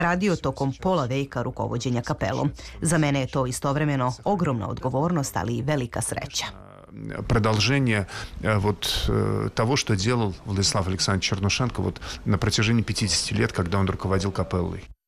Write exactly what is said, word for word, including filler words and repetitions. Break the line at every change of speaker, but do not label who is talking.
radio tokom pola veka rukovođenja kapelom. Za mene je to istovremeno ogromna odgovornost, ali i velika sreća.
Продолжение вот того, что делал Владислав Александрович Чернушенко вот на протяжении пятидесяти лет, когда он руководил капеллой.